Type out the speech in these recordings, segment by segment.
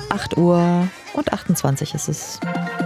8:28 ist es.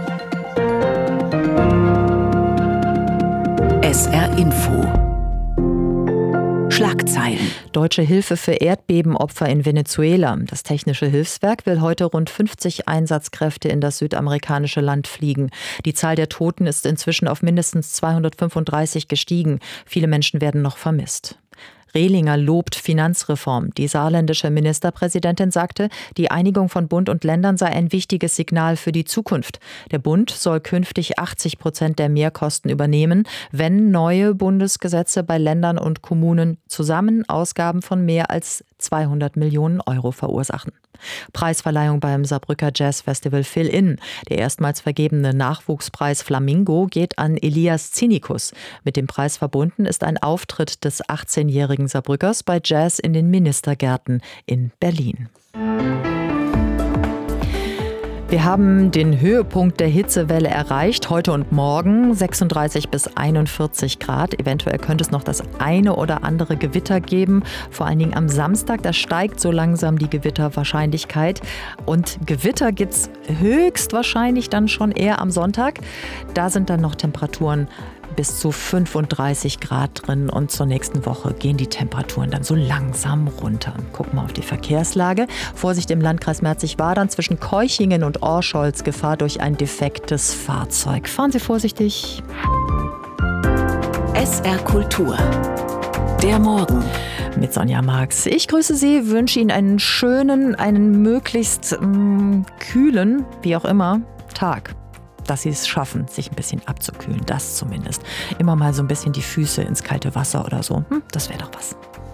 SR Info. Schlagzeilen. Deutsche Hilfe für Erdbebenopfer in Venezuela. Das Technische Hilfswerk will heute rund 50 Einsatzkräfte in das südamerikanische Land fliegen. Die Zahl der Toten ist inzwischen auf mindestens 235 gestiegen. Viele Menschen werden noch vermisst. Rehlinger lobt Finanzreform. Die saarländische Ministerpräsidentin sagte, die Einigung von Bund und Ländern sei ein wichtiges Signal für die Zukunft. Der Bund soll künftig 80% der Mehrkosten übernehmen, wenn neue Bundesgesetze bei Ländern und Kommunen zusammen Ausgaben von mehr als 200 Millionen Euro verursachen. Preisverleihung beim Saarbrücker Jazzfestival Fill-In. Der erstmals vergebene Nachwuchspreis Flamingo geht an Elias Zinnikus. Mit dem Preis verbunden ist ein Auftritt des 18-jährigen Saarbrückers bei Jazz in den Ministergärten in Berlin. Wir haben den Höhepunkt der Hitzewelle erreicht, heute und morgen 36 bis 41 Grad. Eventuell könnte es noch das eine oder andere Gewitter geben, vor allen Dingen am Samstag. Da steigt so langsam die Gewitterwahrscheinlichkeit. Und Gewitter gibt es höchstwahrscheinlich dann schon eher am Sonntag. Da sind dann noch Temperaturen bis zu 35 Grad drin und zur nächsten Woche gehen die Temperaturen dann so langsam runter. Gucken wir auf die Verkehrslage. Vorsicht im Landkreis Merzig-Wadern zwischen Keuchingen und Orscholz, Gefahr durch ein defektes Fahrzeug. Fahren Sie vorsichtig. SR Kultur. Der Morgen. Mit Sonja Marx. Ich grüße Sie, wünsche Ihnen einen schönen, einen möglichst kühlen, wie auch immer, Tag. Dass Sie es schaffen, sich ein bisschen abzukühlen, das zumindest. Immer mal so ein bisschen die Füße ins kalte Wasser oder so, das wäre doch was.